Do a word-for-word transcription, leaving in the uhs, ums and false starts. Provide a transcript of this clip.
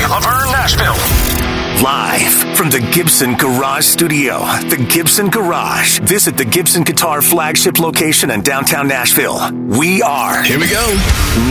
Upper Nashville. Live from the Gibson Garage Studio, the Gibson Garage. Visit the Gibson Guitar flagship location in downtown Nashville. We are. Here we go.